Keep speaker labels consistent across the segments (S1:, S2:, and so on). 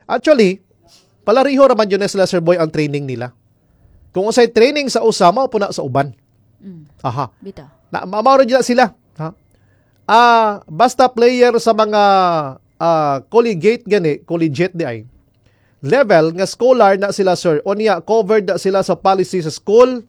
S1: Actually, palariho raman yun na sila, Sir Boy, ang training nila. Kung usay training sa usa, mao po na sa uban. Aha.
S2: Bita.
S1: Mauro dyan sila. Ha? Basta player sa mga collegiate di ay level nga scholar na sila, sir. O niya, covered na sila sa policy sa school.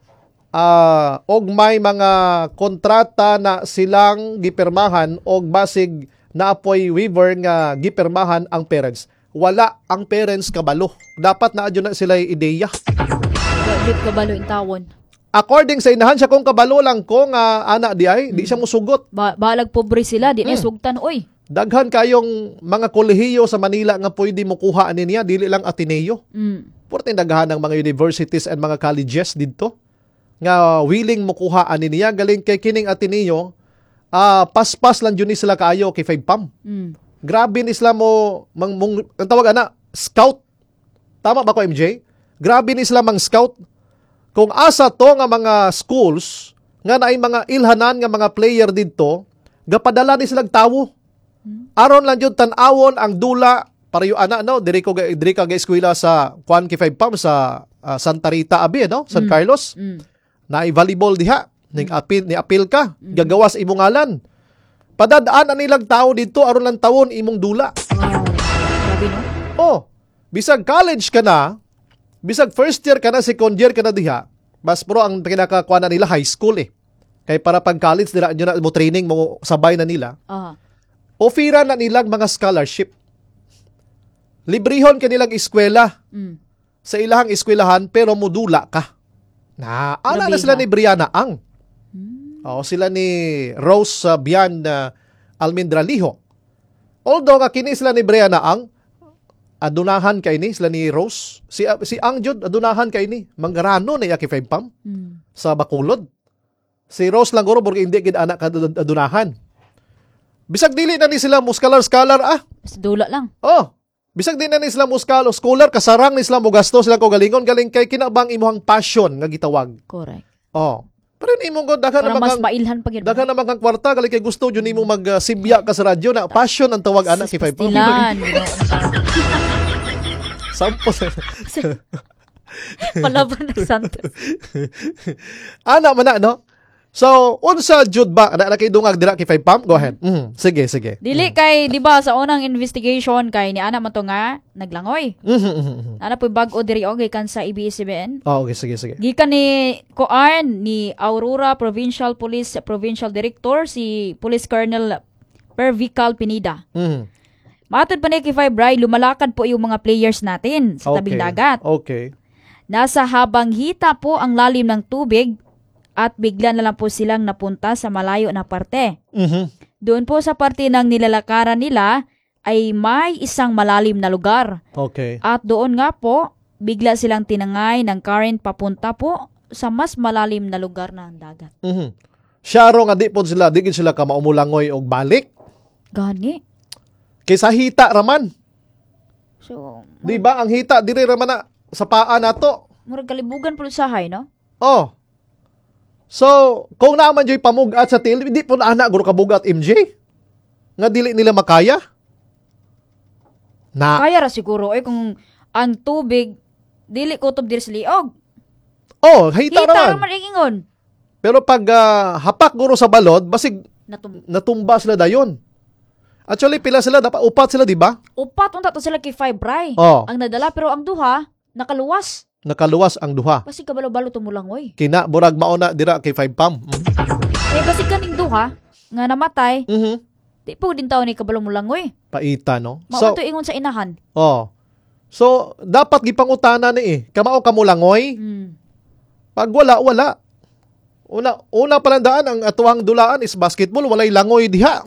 S1: Og may mga kontrata na silang gipirmahan og basig na apoy waiver nga gipirmahan ang parents. Wala ang parents kabalo. Dapat na adyo na sila ideya.
S2: Wala kabalo in tawon.
S1: According sa inahan siya, kung kabalo lang ko nga anak di ay, di siya musugot.
S2: Balag pobre sila, di na sugtan, oy.
S1: Daghan kayong mga kolehiyo sa Manila nga pwede mo kuha niya, dili lang Ateneo. Porteng daghan ng mga universities and mga colleges dito nga willing mo kuha niya. Galing kay kining Ateneo, paspas lang yun sila kaayo kay 5 pam. Grabe ni sila mo, ang tawag scout. Tama ba ko, MJ? Grabe ni sila mang scout. Kung asa to nga mga schools, nga naay mga ilhanan nga mga player dito, gapadala ni silang tawo. Aron lang yun tanawon ang dula, pareho no? Diri ka ga-eskwela sa Juan K. 5 Pam sa Santa Rita Abi, no? San Carlos. Naay volleyball diha. Ni apil ka, gagawas imong ngalan. Padadaan nilang tao dito, aron lang tawon imong dula.
S2: Grabe, no?
S1: Oh, bisag college ka na, bisag first year ka na, second year ka na diha, mas pro ang kinakakuha na nila high school eh. Kaya para pag college nila, yun na mo training, mo sabay na nila, ofira na nilang mga scholarship. Librihon ka nilang eskwela sa ilahang eskwelahan, pero modula ka. Ana na sila ni Brianna Ang. Sila ni Rose Bian Almendraliho. Although kini sila ni Brianna Ang, adunahan kay ni sila ni Rose. Si Angjod adunahan kay ni manggarano na yaki 5 pam sa Bacolod. Si Rose lang guro porque hindi gid anak adunahan. Bisag dili na ni sila muskalar
S2: dula lang.
S1: Bisag di na ni sila scholar kasarang ni sila mo gasto sila ko galingon galing kay kinabang imuhang passion nga gitawag.
S2: Correct.
S1: Pero imong god daghan na
S2: mas mailhan pa gid.
S1: Daghan na mga kwarta galing kay gusto jud nimo magsibya ka sa radyo na passion ang tawag anak kay 5 pam. Sampo
S2: Palaban ng Santos.
S1: Ana man na, no? So, unsa jud ba na kay dungag dira kay 5 pam? Go ahead. Sige.
S2: Dili kay, di ba, sa unang investigation kay ni ana man to nga naglangoy. Ana po bag-o diri og gikan sa ABS-CBN.
S1: Okay, sige.
S2: Gikan ni Aurora Provincial Police Provincial Director si Police Colonel Pervical Pinida. Matod pa ni kay Bray, lumalakad po yung mga players natin sa tabing dagat.
S1: Okay.
S2: Nasa habang hita po ang lalim ng tubig at bigla na lang po silang napunta sa malayo na parte. Doon po sa parte ng nilalakaran nila ay may isang malalim na lugar.
S1: Okay.
S2: At doon nga po, bigla silang tinangay ng current papunta po sa mas malalim na lugar ng dagat.
S1: Syaro nga di gid sila ka maumulangoy og balik.
S2: Gani.
S1: Kaysa hita raman.
S2: So,
S1: di ba ang hita diri raman na sa paa nato.
S2: Murag kalibugan po usahay, no?
S1: So, kung naman joy pamugat sa til, hindi po na anak guro kabugat MJ. Nga dili nila makaya.
S2: Kaya ra siguro kung ang tubig dili kutob diri sa liog.
S1: Hita raman
S2: ingon.
S1: Pero pag hapak guro sa balod, basig natumba sila dayon. Actually, pila sila, dapat upat sila, di ba?
S2: Upat, unta to sila kay 5 Bray. Ang nadala, pero ang duha, nakaluwas.
S1: Nakaluwas ang duha.
S2: Basig kabalo-balo tumulangoy.
S1: Kina, burag mauna dira kay 5 pam.
S2: Basig kaning duha, nga namatay, di po din tao ni kabalo mulangoy.
S1: Paita, no?
S2: Mauto ingon sa inahan.
S1: So, dapat gipangutana ni kamao kamulangoy. Pag wala. Una palandaan, ang atuhang dulaan is basketball, walay langoy diha.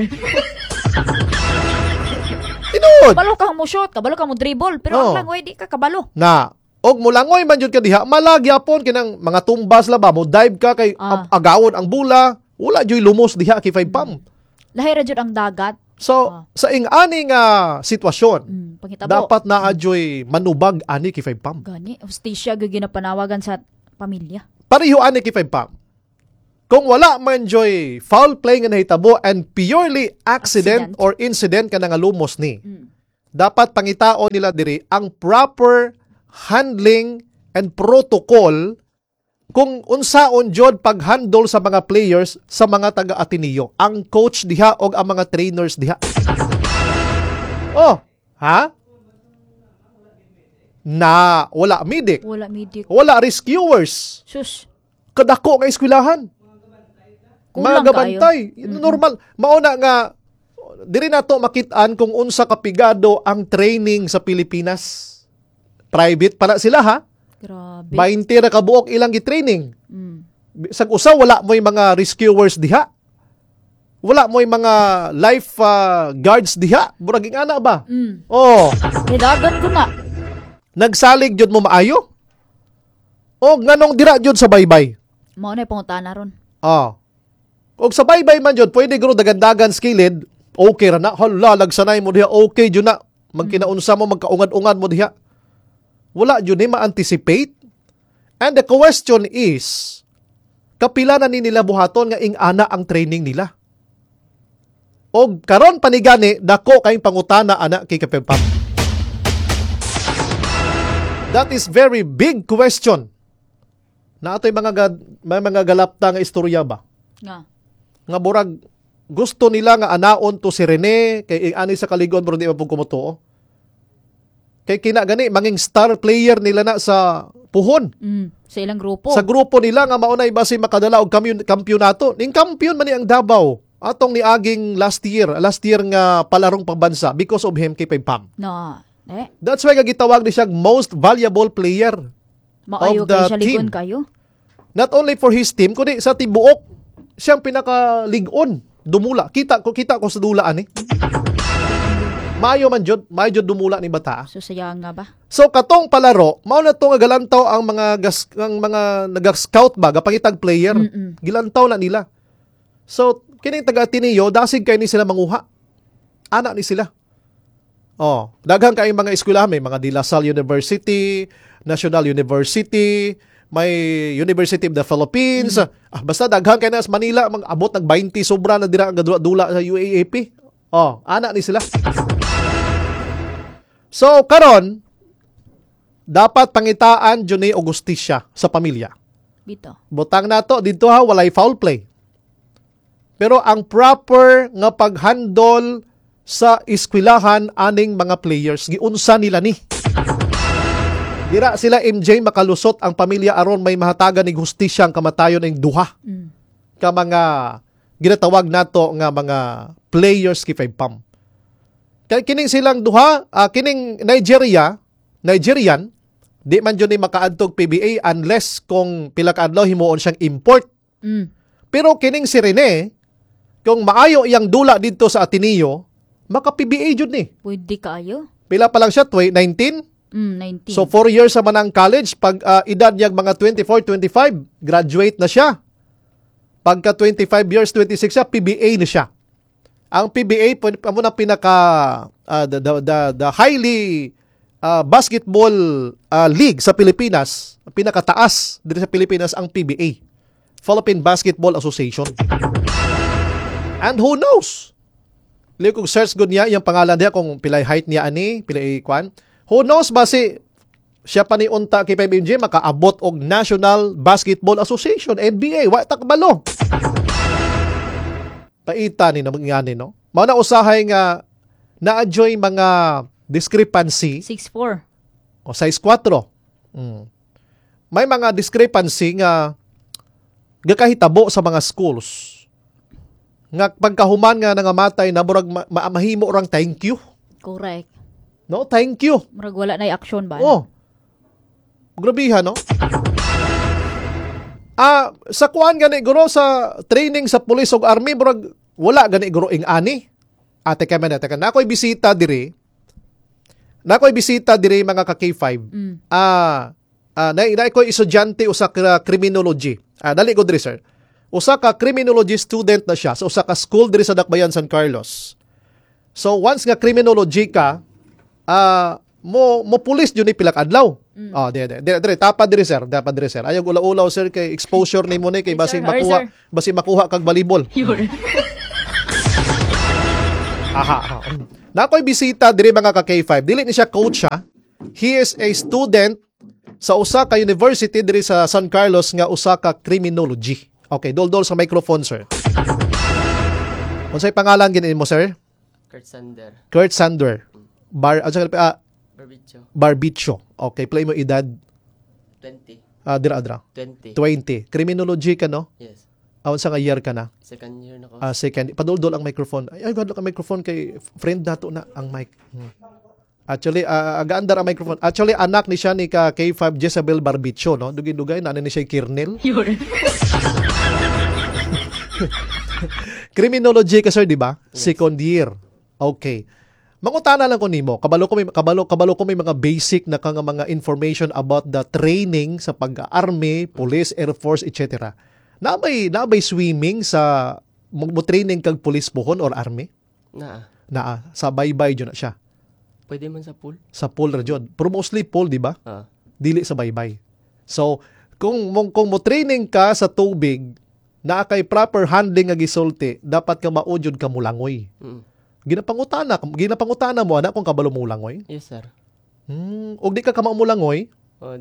S1: Tinud.
S2: Kabalo ka mo shoot, kabalo ka mo dribble, pero ang langoy di ka kabalo.
S1: Og mulangoy man jud ka diha, malagyapon kinang mga tumbas la ba mo dive ka kay agawon ang bula, wala joy lumos diha kay 5 pam.
S2: Lahi ra jud ang dagat.
S1: So, sa ing-ani nga sitwasyon, dapat na adyoy manubag ani kay 5 pam.
S2: Gani, hostisya gyud ginapanawagan sa pamilya.
S1: Pareho ani kay 5 pam. Kung wala man joy foul play nga nahitabo and purely accident or incident ka nga lumos ni. dapat pangitaon nila diri ang proper handling and protocol kung unsaon jud pag-handle sa mga players sa mga taga-Ateneo, ang coach diha o ang mga trainers diha. Oh, ha? Na wala medic,
S2: Wala medic.
S1: wala rescuers,
S2: Sus.
S1: kadako nga eskwelahan.
S2: Kulang
S1: Mga gabantay. Normal. Mauna nga, diri na to makitaan kung unsa kapigado ang training sa Pilipinas. Private para sila ha.
S2: Grabe.
S1: 20 na kabuok ilang gi-training.
S2: Mm.
S1: Sa usa wala mo'y mga rescuers diha. Wala mo'y mga life guards diha. Murag ana ba?
S2: Mm.
S1: Oh,
S2: Nidagan ko na.
S1: nagsalig jud mo maayo. O nganong dira jud sa baybay.
S2: Mao na pangutana ron.
S1: Ah. Og sa baybay man jud, pwede guro dagandagan skilled, okay ra na. Hala, lagsanay mo diha, okay jud na. Magkinaunsa mo, magkaungad-ungad mo diha. Wala jud ni ma-anticipate. And the question is, kapila na ni nila buhaton nga ing-ana ang training nila. Og karon panigani, dako kayong pangutana ana kay Kapempam. That is very big question. Na ato'y may mga galapta nga istorya ba? Nga burag gusto nila nga anaon to si Rene kay ani sa kaligon pero di pa pug kumutuo. Kay kina gani manging star player nila na sa puhon.
S2: Sa ilang grupo.
S1: Sa grupo nila nga maunay basi makadala og kampyonato. Ning kampiyon man ni ang Davao atong niaging last year nga palarong pambansa because of him kay Pam.
S2: Na.
S1: That's why gitawag ni siya most valuable player.
S2: Maayo
S1: of the
S2: kay siya ligon
S1: team.
S2: kayo.
S1: Not only for his team kundi sa tibuok siyang pinaka-ligon. Dumula. Kita ko sa dulaan eh. Mayo jud dumula ni bata.
S2: So sayang nga ba?
S1: So katong palaro, mao na to nga galantaw ang mga nag-scout ba gapangitag player. Gilantaw na nila. So kining taga-Ateneo dasig kay ni sila manguha. Ana ni sila. Oh, daghang kay mga eskwelahan, may mga De La Salle University, National University, may University of the Philippines. Basta daghang kay na sa Manila, mag-abot ng 20 sobra na dira ang dula sa UAAP. Oh, ana ni sila. So karon dapat pangitaan jud ni Augustisya sa pamilya.
S2: Bito.
S1: Butang nato dito ha walay foul play. Pero ang proper nga pag-handle sa eskwelahan aning mga players giunsa nila ni. Dira sila MJ makalusot ang pamilya aron may mahatagan ning hustisya ang kamatayon ning duha. Ka mga ginatawag nato nga mga players kay Pam. Kay kining silang duha, kining Nigerian, di man jud ni makaadtog PBA unless kung pila ka adlaw himuon siyang import. Pero kining si Rene, kung maayo iyang dula dito sa Ateneo, maka-PBA jud ni.
S2: Pwede kayo?
S1: Pila pa lang siya, 19?
S2: 19.
S1: So 4 years sa manang college, pag edad niya mga 24, 25, graduate na siya. Pagka 25 years, 26 siya, PBA na siya. Ang PBA amo na pinaka the highly basketball league sa Pilipinas, pinakataas dito sa Pilipinas ang PBA, Philippine Basketball Association. And who knows? Kung search good niya yung pangalan niya kung pilay height niya ani, pilay kwan. Who knows ba si siya pa ni unta kay PBMJ makaabot og National Basketball Association, NBA, wa takbalo. Paita ni namangani no. Mao na usahay nga na-adjoy mga discrepancy
S2: 6'4".
S1: o size 4. May mga discrepancy nga gakahitabo sa mga schools. Nga pagkahuman nga nangamatay na murag mahimo orang thank you.
S2: Correct.
S1: No, thank you.
S2: Murag wala na action ba?
S1: Oh. Grabihan, no? Sa kuan gani guro sa training sa police ug army murag wala gani guro ing ani. Teka na ako'y bisita diri. Mga ka K5. Na ako'y estudyante usa ka criminology. Dali ko diri sir. Usa ka criminology student na siya sa usa ka school diri sa Dakbayan, San Carlos. So once nga criminology ka, mo pulis jud ni pila ka adlaw. Dire tapad diri sir. Ayaw ula-ulaw sir kay exposure nimo ni kay basi makuha kag balibol. Na ako'y bisita diri mga ka K5. Dili ni siya coach ha. He is a student sa usa ka university diri sa San Carlos nga usa ka criminology. Okay, dol sa microphone, sir. Unsay pangalan gini mo, sir? Kurt Sander. Barbicho. Okay, play mo edad
S3: 20.
S1: Dira.
S3: 20.
S1: 20. Criminology ka, no?
S3: Yes.
S1: Sa nga year ka na?
S3: Second year na ko.
S1: Second. Padol ang microphone. Ay, gadlo ka microphone kay friend nato na ang mic. Actually, agaandar ang microphone. Actually, anak ni siya ni ka K5 Jezabel Barbicho, no? Dugay-dugay na ni siya Kirnel. Criminology ka, sir, di ba? Yes. Second year. Okay. Mangutana lang ko nimo. Kabalo ko may mga basic na kang mga information about the training sa pag-army, police, air force, etc. Nabay swimming sa mo training kag police pohon or army? Naa. Sa baybay jud na siya.
S3: Pwede man sa pool?
S1: Sa pool ra jud. Pero mostly pool, di ba? Dili sa baybay. So, kung mo training ka sa tubig, na kay proper handling nga gisulti, dapat ka maujud ka mulangoy. Ginapangutana mo anak kung kabalo mo mulangoy?
S3: Yes, sir.
S1: Og di ka mulangoy?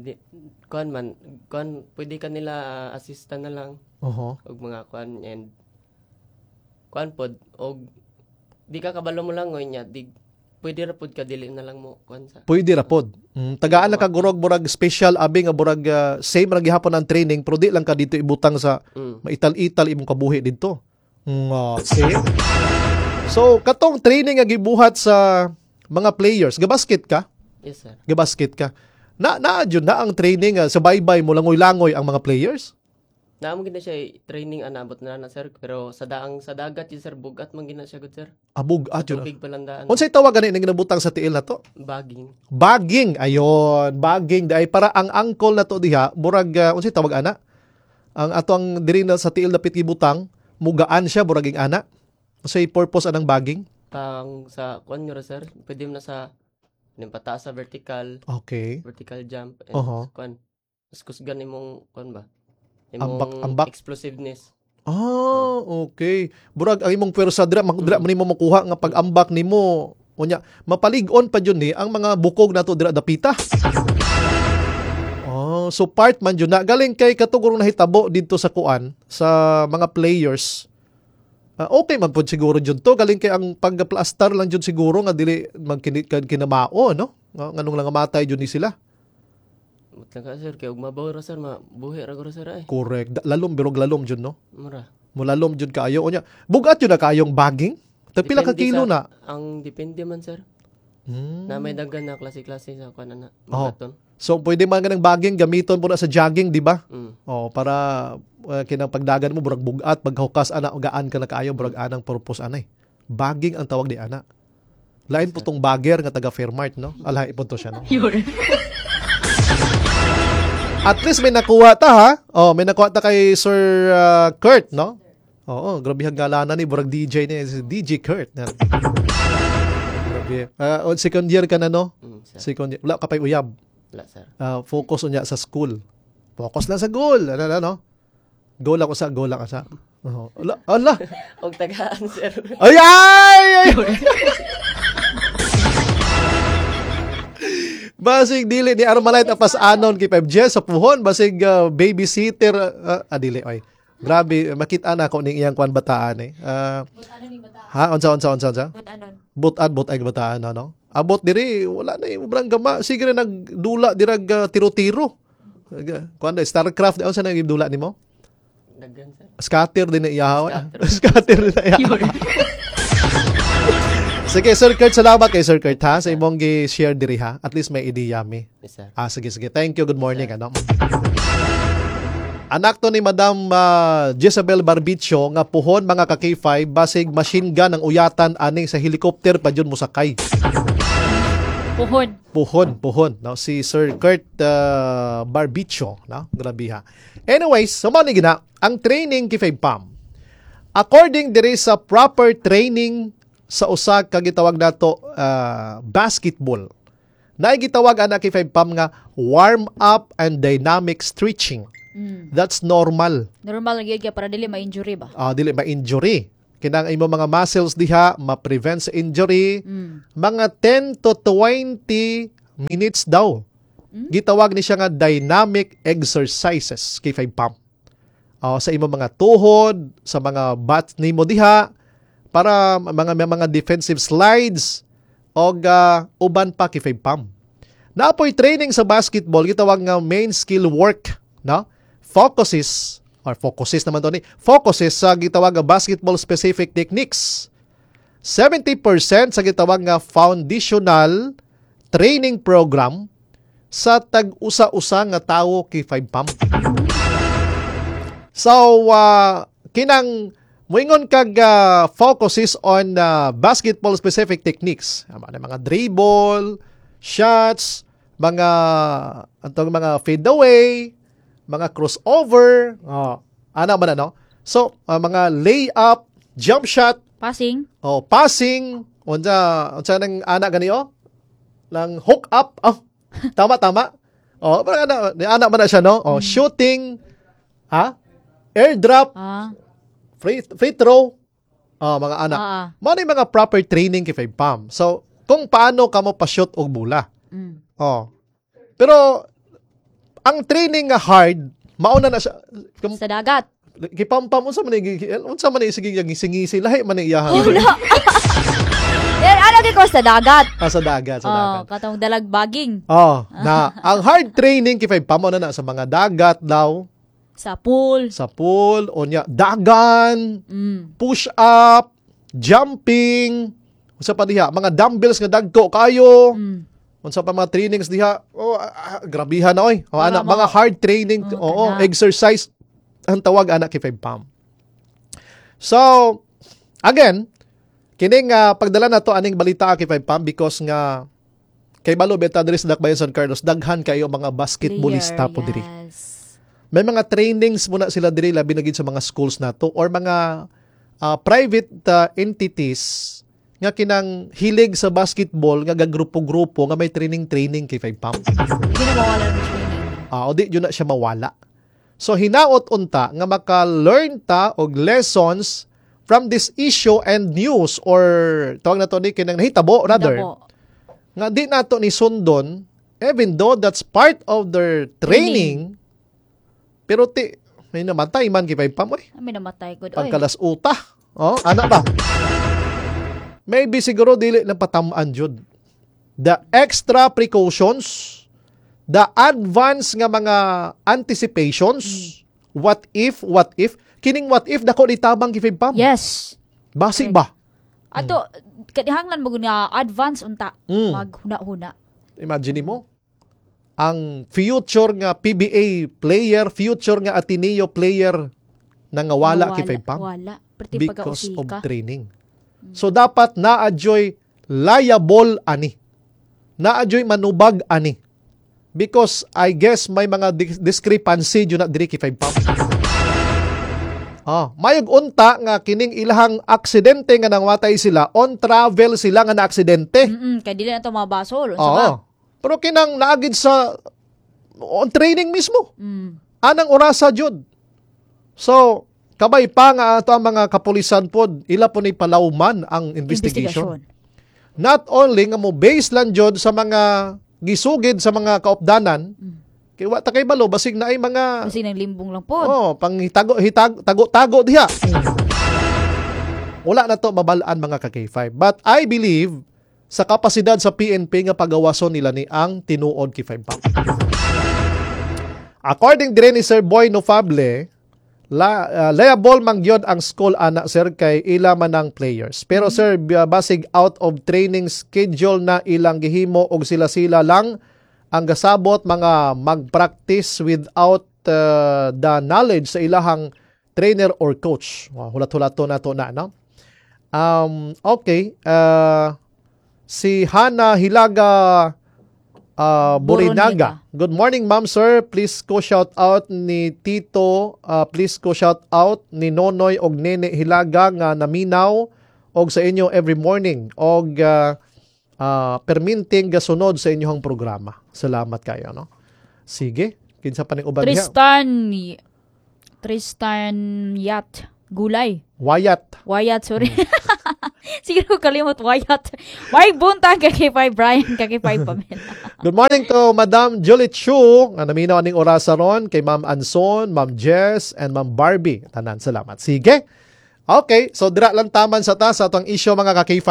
S3: Pwede ka nila assistant na lang. Og mga and pod og di ka kabalo mo langoy nya, pwede ra pod ka dili na lang mo sa.
S1: Pwede ra pod. Tagaan na ka burag special abi nga burag same ra gihapon ang training pero di lang ka dito ibutang sa maital-ital imong kabuhi didto. See? So katong training nga gibuhat sa mga players, gabasket ka?
S3: Yes, sir.
S1: Gabasket ka. Na ang training sa baybay mo langoy-langoy ang mga players?
S3: Naamo gina siya training anabot na sir, pero sa dagat yun sir, bugat man gina siya good sir.
S1: Bugat yun.
S3: Tubig palandaan.
S1: Unsay tawagan ni ginabutang sa tiil na to? Bagging. Ayon, bagging dai para ang angkol na to diha, burag unsay tawag ana? Ang atong diri na sa tiil dapit gibutang, mugaan siya buraging ana. Unsay purpose anang bagging?
S3: Sa nyo sir, pwede mo na sa pataas sa vertical.
S1: Okay.
S3: Vertical jump and kusgan imong ba?
S1: Ambak.
S3: Explosiveness.
S1: Okay. Burag ang imong pwersa dira man nimo makuha nga pag-ambak nimo unya mapalig-on pa jud ni ang mga bukog nato dira dapita. So part man jud na galing kay katugurong nahitabo didto sa kuan sa mga players. Okay man pud siguro jud to galing kay ang pagplastar lang jud siguro nga dili magkinamao no. Nganong lang matay jud ni sila.
S3: Mutlang sir, kaya mabaw ra sir, mabuhi ra sir ay.
S1: Correct. Lalom jud no?
S3: Mura.
S1: Mulalom jud kaayo. Unya, bugat jud na kaayong bagging? Pila ka kilo na?
S3: Ang depende man sir. Na may daghan na klase-klase sa kuan na.
S1: So, pwede man ganang bagging gamiton po na sa jogging, di ba? Para kinang pagdagan mo, burag bugat, paghukas, gaan ka na kaayo, burag anang purpose, anay. Bagging ang tawag di ana. Lain po tong bagger nga taga Fairmart, no? Alahay po to siya, no? At least may nakuha ta, ha? May nakuha ta kay Sir Kurt, no? Oo, grabe hanggalana ni burag DJ ni DJ Kurt. Grabe. Second year ka na, no? Second year. Wala ka pa'y uyab.
S3: Wala, sir.
S1: Focus unya sa school. Focus na sa goal. No? Goal ako sa. Ala.
S3: Og tagaan, sir.
S1: Ay! Basig dili ni Armalite apas anon kay 5G sa puhon basig babysitter dili oy. Grabe makita na ko ning iyang kwan bataan eh. Unsa? But ay bataan no. Abot diri wala na ubrang gama sige na nagdula dirag tiro-tiro. Kwan StarCraft unsa na gidula nimo?
S3: Daghan sir.
S1: Scatter din na iyahaw. Scatter din na iyahaw. Sige, Sir Kurt, salamat kay Sir Kurt, ha? Sa imong gi-share diri, ha? At least may idea mi.
S3: Yes, sir.
S1: Sige. Thank you. Good morning, ano? Anak to ni Madam Jezabel Barbicho nga puhon mga ka K5 basig machine gun ang uyatan aning sa helicopter pa jud mosakay. Puhon, no? Si Sir Kurt Barbicho, no? Grabe ha. Anyways, sumani gina ang training K5PAM. According diri sa proper training sa usa ka gitawag nato basketball. Naay gitawag ana K5PAM nga warm up and dynamic stretching. That's normal.
S2: Normal gyud para dili ma-injury ba?
S1: Dili ma-injury. kinang imo mga muscles diha ma-prevent sa injury. Mga 10 to 20 minutes daw. Gitawag ni siya nga dynamic exercises K5 pump. Sa imo mga tuhod, sa mga butt nimo diha para mga defensive slides o uban pa K5 pump. Naapoy training sa basketball gitawag nga main skill work, no? Focuses naman to ni. Focuses sa gitawag nga basketball specific techniques. 70% sa gitawag nga foundational training program sa tag-usa-usa nga tawo K5 pump. So, kinang moingon kag focuses on basketball specific techniques. Mga dribble, shots, mga fade away, mga crossover, ana man ano. So, mga layup, jump shot,
S2: Passing.
S1: passing, unsa nang ana ganiyo? Lang hook up. Tama. Ana man na siya no. Shooting, airdrop, free throw, mga ana. Mao mga proper training kay pump. So, kung paano ka mo pa-shoot og bola. Pero ang training nga hard, mauna na siya
S2: Sa dagat.
S1: gipampam unsa man sige ngisi lahi man iyahan.
S2: Ano ko sa dagat?
S1: Sa dagat.
S2: Katong dalagbaging.
S1: Na ang hard training kay pamo na sa mga dagat daw,
S2: Sa pool.
S1: onya dagan, push up, jumping, unsa pa diha, mga dumbbells nga dagko kayo. Unsa pa mga trainings diha? Grabihan na oy. Mga hard training, exercise ang tawag anak kay pump. So, again, kining pagdala na to aning balita kay pump because nga kay balo beta diri sa Dakbayan San Carlos daghan kayo mga basketballista po diri. May mga trainings muna sila diri labi na gid sa mga schools nato or mga private entities nga kinang hilig sa basketball nga gagrupo-grupo nga may training kay pump.
S2: Hindi na mawala ng training.
S1: Di yun na siya mawala. So hinaot unta nga maka-learn ta og lessons from this issue and news or tawag na to ni kinang nahitabo rather. Nga di nato ni sundon even though that's part of their training. Pero may namatay man kay pump oy.
S2: May namatay ko.
S1: Pagkalas uta. Ana ba? Maybe siguro dili lang patamaan jud. The extra precautions, the advance nga mga anticipations, what if, kining what if dako ni tabang kay pump.
S2: Yes.
S1: Basi ba?
S2: Ato, kadihanglan mo nga advance unta. Maghuna-huna.
S1: Imagine mo, ang future nga PBA player, future nga Ateneo player na wala kay pump.
S2: Wala.
S1: Because of training. So dapat na-adjoy liable ani. Na-adjoy manubag ani. Because I guess may mga discrepancy dyan na diri kay pump. Mayog unta nga kining ilahang aksidente nga nangwatay sila, on travel sila nga na-aksidente.
S2: Kaya dili na ito mabasol.
S1: Pero kinang naagid sa on training mismo. Anang orasa jud. So, kabay pa nga ato ang mga kapulisan pod, ila po ni palawman ang investigation. Not only nga mo base lang jud sa mga gisugid sa mga kaopdanan, kay wa ta kay balo basig na ay mga
S2: basig nang limbong lang pod.
S1: pang tago diha. Wala na to mabalaan mga ka-K5. But I believe sa kapasidad sa PNP nga pagawason nila ni ang tinuod K5 pump. According dire ni Sir Boy Nofable, liable man gyud ang school ana sir kay ila man ang players. Pero sir basig out of training schedule na ilang gihimo og sila lang ang gasabot mga mag-practice without the knowledge sa ilahang trainer or coach. Hulat-hulato na to na no. Okay, si Hana Hilaga Burinaga. Good morning, ma'am, sir. Please ko shout out ni Tito, please ko shout out ni Nonoy og Nene Hilaga nga naminaw og sa inyo every morning og perminting gasunod sa inyong programa. Salamat kayo, no? Sige, kinsa pa ning uban diha?
S2: Tristan Yat. Gulay.
S1: Wyatt.
S2: Sorry. Siguro kalimot Wyatt. May buntag kay Brian, kay Pamela.
S1: Good morning to Madam Julie Chu, nga naminaw aning orasa ron, kay Ma'am Anson, Ma'am Jess, and Ma'am Barbie. Tanan, salamat. Sige. Okay, so dira lang taman sa atong issue mga ka-K5.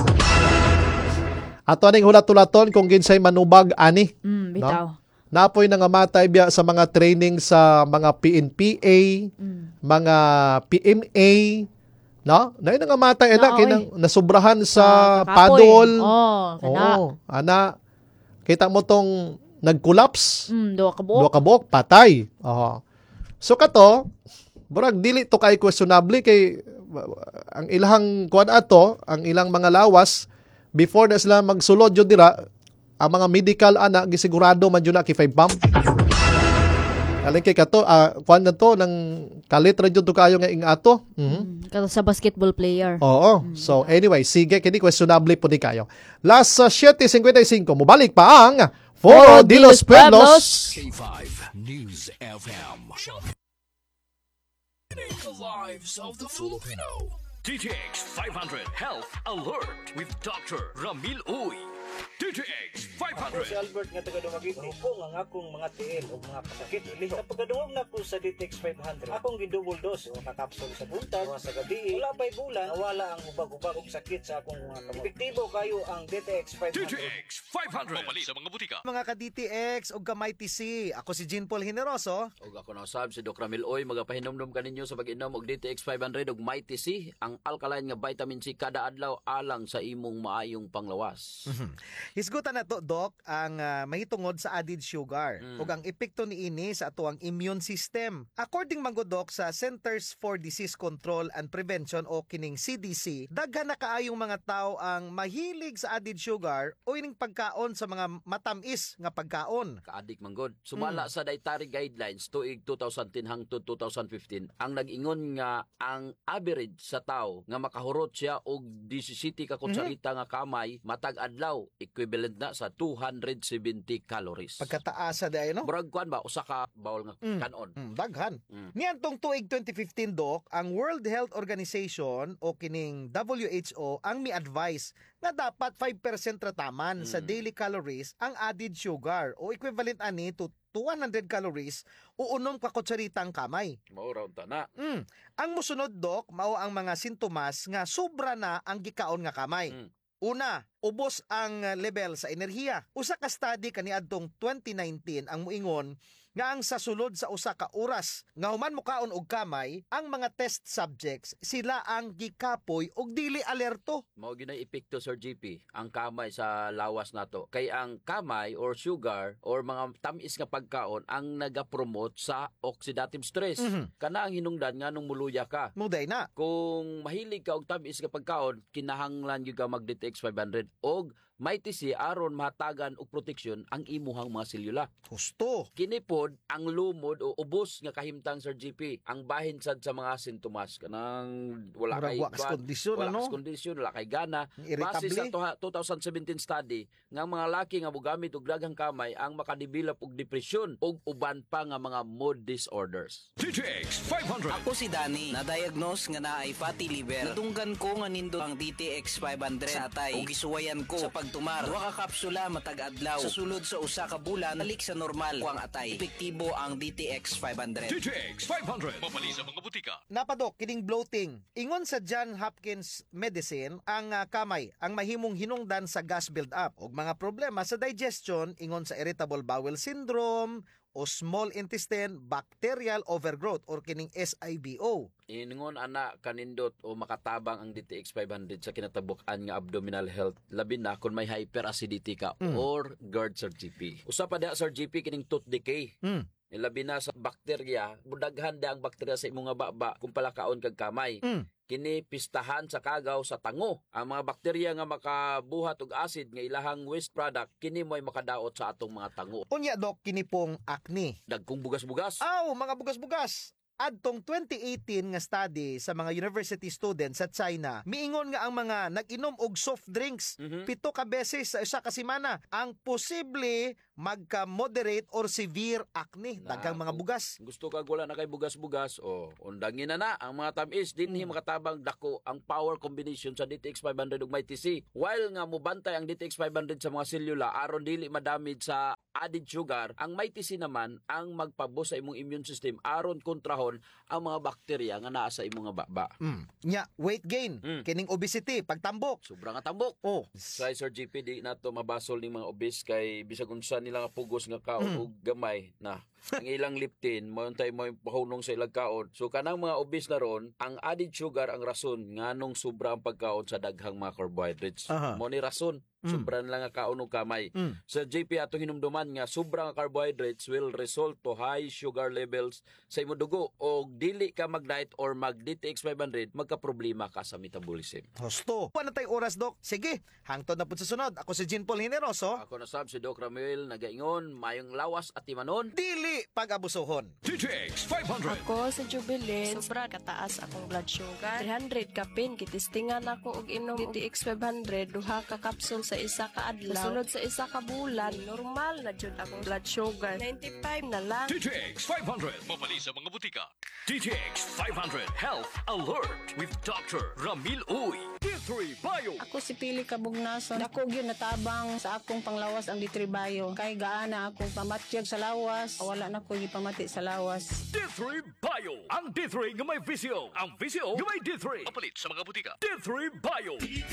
S1: Ato aning hulat-tulaton kung ginsay manubag ani.
S2: Bitaw.
S1: No? Napoy na nga matay biya sa mga training sa mga PNPA, mga PMA, no? Na nga matay na kinang nasubrahan sa padol. Ana kita mo tong nag-collapse.
S2: Duwa ka
S1: buok patay. So kato, burag dili to kay questionable kay ang ilang kuan ato, ang ilang mga lawas before na sila magsulod jud dira. Ang mga medical gisigurado man yun na kay 5 pump. Alin kay kato, kuan na to, ng kalitra yun to kayo nga ato.
S2: Kato sa basketball player.
S1: Oo. So anyway, sige, kini questionable po ni kayo. Last 7:55, mubalik pa ang Foro de los Pueblos.
S4: K5 News FM. The lives of the Filipino. DTX 500 Health Alert with Dr. Ramil Uy. DTX 500.
S5: Ako si Albert nga taga Dumaguete. Ko nga akong mga tiil o mga kasakit. Sa pagkaduwag na ko sa DTX 500, akong gidouble dose o nakapsol sa buntag, sa gabi. Wala pa'y bulan, nawala ang ubag-ubag og sakit sa akong mga kamot. Epektibo kayo ang DTX 500.
S4: DTX 500. Mamali sa mga butika.
S6: Mga ka-DTX o kamay TC, ako si Jean Paul Generoso.
S7: Og ako na sab si Doc Ramil Oy, magapahinomdom kaninyo sa pag-inom og DTX 500 ug Mighty C, ang alkaline nga vitamin C kada adlaw alang sa imong maayong panglawas.
S6: Hisgutan na to, Doc, ang mahitungod sa added sugar ug ang epekto niini sa ato ang immune system. According man gud, Doc, sa Centers for Disease Control and Prevention o kining CDC, daghan na kaayong mga tao ang mahilig sa added sugar o ining pagkaon sa mga matamis nga pagkaon.
S7: Kaadik man gud. Sumala sa dietary guidelines tuig 2010 hangtod 2015, ang nag-ingon nga ang average sa tao nga makahurot siya og 17 ka kutsarita nga kamay matag adlaw, equivalent na sa 270 calories.
S6: Pagkataasa day, no?
S7: Murag kuan ba usa ka bowl nga kanon.
S6: Daghan. Niantong tuig 2015, Doc, ang World Health Organization o kining WHO ang mi-advise na dapat 5% rataman sa daily calories ang added sugar o equivalent ani to 200 calories o 6 ka kutsaritang kamay.
S7: Mao raw ta na.
S6: Ang musunod, Doc, mao ang mga sintomas nga sobra na ang gikaon nga kamay. Una, ubos ang level sa enerhiya. Usa ka study kaniadtong 2019 ang muingon nga ang sa sulod sa usa ka oras nga human mukaon og kamay, ang mga test subjects sila ang gikapoy og dili alerto.
S7: Mao ginay epekto, Sir GP, ang kamay sa lawas nato. Kay ang kamay or sugar or mga tamis nga pagkaon ang nagapromote sa oxidative stress. Kana ang hinungdan nga nung muluya ka.
S6: Muday na.
S7: Kung mahilig ka og tamis nga pagkaon, kinahanglan gyud ka mag DTX 500 og Mighty C aron mahatagan og proteksyon ang imuhang mga selula.
S6: Husto.
S7: Kini pod ang lumod o ubos nga kahimtang, Sir GP, ang bahin sad sa mga sintomas kanang wala kay kondisyon, wala kay gana. Base sa 2017 study nga mga laki nga mogamit og daghang kamay ang makadevelop og depresyon og uban pa nga mga mood disorders.
S4: DTX 500.
S8: Ako si Danny, na-diagnose nga naay fatty liver. Natunggan ko nga nindo ang DTX 500 sa atay ug gisuwayan ko sa pagtumar. Duha ka kapsula matag adlaw. Sa sulod sa usa ka bulan, balik sa normal ko ang atay. Epektibo ang DTX 500.
S4: DTX 500. Mamali sa mga butika.
S6: Napadok kining bloating. Ingon sa John Hopkins Medicine, ang kamay ang mahimong hinungdan sa gas build-up ug mga problema sa digestion ingon sa irritable bowel syndrome o small intestine bacterial overgrowth or kining SIBO.
S7: Ingon ana kanindot o makatabang ang DTX 500 sa kinatabuk-an nga abdominal health, labi na kung may hyperacidity ka or GERD, Sir GP. Usa pa diha, Sir GP, kining tooth decay. Labi na sa bakterya, budaghan da ang bakterya sa imong nga baba kung palakaon kag kamay. Kini pistahan sa kagaw sa tango. Ang mga bakterya nga makabuhat og acid nga ilahang waste product, kini mo'y makadaot sa atong mga tango.
S6: Unya, Doc, kini pong acne.
S7: Dagkong bugas-bugas.
S6: Mga bugas-bugas. Adtong 2018 nga study sa mga university students sa China, miingon nga ang mga nag-inom og soft drinks 7 ka beses sa isa ka semana ang posible magka-moderate or severe acne, daghang mga bugas.
S7: Gusto kag wala na kay bugas-bugas, undangin na ang mga tamis dinhi makatabang dako ang power combination sa DTX 500 ug MyTC. While nga mobantay ang DTX 500 sa mga selula aron dili madamage sa added sugar, ang MyTC naman ang magpaboost sa imong immune system aron kontrahon ang mga bakterya nga naa sa imong baba.
S6: Nya, weight gain, kining obesity, pagtambok.
S7: Sobra nga tambok. Sa Sir GP di nato mabasol ning mga obese kay bisag unsa nila nga pugos nga kaon og gamay na ang ilang liptin mo untay mo pahunong sa ilang kaon. So kanang mga obese na ron, ang added sugar ang rason nganong sobra ang pagkaon sa daghang mga carbohydrates. Mo ni rason. Sobra lang nga kaon og kamay. Sa JP atong hinumduman nga sobra nga carbohydrates will result to high sugar levels sa imong dugo og dili ka mag-diet or mag-DTX 500 magka-problema ka sa metabolism.
S6: Husto. Ano tay oras, Dok? Sige, hangtod na po sa sunod. Ako si Jean Paul Hineroso.
S7: Ako na sab si Doc Ramil nagaingon mayong lawas at timanon.
S6: Dili pag-abusohon.
S4: DTX 500.
S9: Ako sa Jubilee, sobra kataas akong blood sugar. 300 kapin, kitistingan ako og inom DTX 500, duha ka capsule sa isa ka adlaw. Sunod sa isa ka bulan, normal na jud akong blood sugar. 95 na lang.
S4: DTX 500. Mabali sa mga butika. DTX 500 Health Alert with Dr. Ramil Uy. D3 Bio.
S10: Ako si Pili Kabugnason. Dako gyud natabang sa akong panglawas ang D3 Bio. Kay gaana akong pamatyag sa lawas. Wala na ko gipamati sa lawas.
S4: D3 Bio. Ang D3 nga may visio. Ang visio nga may D3. Mapalit sa mga butika. D3 Bio.